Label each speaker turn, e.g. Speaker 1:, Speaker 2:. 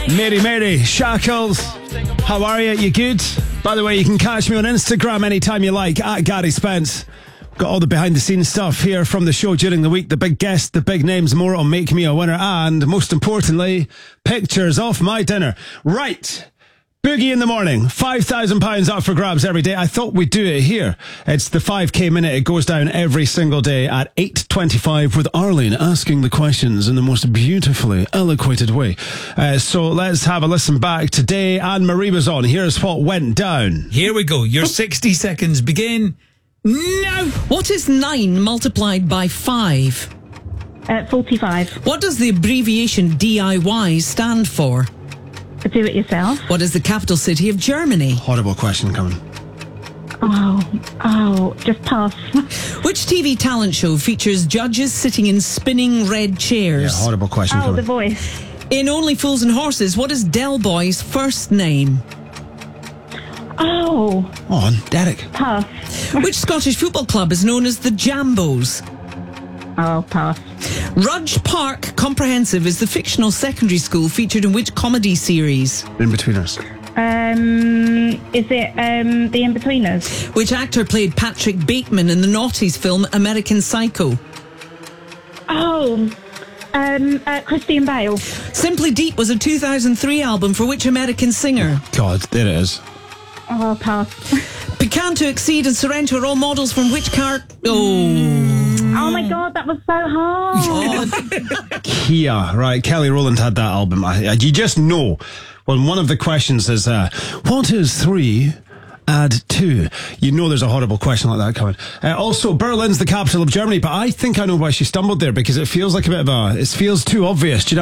Speaker 1: Mary, Shackles. How are you? You good? By the way, you can catch me on Instagram anytime you like, at Gary Spence. Got all the behind-the-scenes stuff here from the show during the week. The big guests, the big names, more on Make Me a Winner. And, most importantly, pictures of my dinner. Right. Boogie in the morning. £5,000 up for grabs every day. I thought we'd do it here. It's the 5K minute. It goes down every single day at 8:25 with Arlene asking the questions in the most beautifully eloquated way. So let's have a listen back. Today, Anne-Marie was on. Here's what went down.
Speaker 2: Here we go. Your 60 seconds begin now.
Speaker 3: What is 9 multiplied by 5?
Speaker 4: 45.
Speaker 3: What does the abbreviation DIY stand for?
Speaker 4: Do it yourself.
Speaker 3: What is the capital city of Germany?
Speaker 1: Horrible question coming.
Speaker 4: Just pass.
Speaker 3: Which TV talent show features judges sitting in spinning red chairs?
Speaker 1: Yeah, horrible question
Speaker 4: The
Speaker 1: coming.
Speaker 4: Voice.
Speaker 3: In Only Fools and Horses, what is Del Boy's first name?
Speaker 1: On, Derek.
Speaker 4: Pass.
Speaker 3: Which Scottish football club is known as the Jambos?
Speaker 4: Pass.
Speaker 3: Rudge Park Comprehensive is the fictional secondary school featured in which comedy series?
Speaker 1: In-betweeners.
Speaker 4: Is it The In-Betweeners?
Speaker 3: Which actor played Patrick Bateman in the noughties film American Psycho?
Speaker 4: Christian Bale.
Speaker 3: Simply Deep was a 2003 album for which American singer?
Speaker 1: God, there it is.
Speaker 4: Pass.
Speaker 3: Pecan to Exceed and Sorrento are all models from which car?
Speaker 4: Oh my God, that was so hard.
Speaker 1: Kia, right. Kelly Rowland had that album. You just know when one of the questions is, what is 3 add 2? You know there's a horrible question like that coming. Also, Berlin's the capital of Germany, but I think I know why she stumbled there, because it feels like a bit of it feels too obvious. Do you know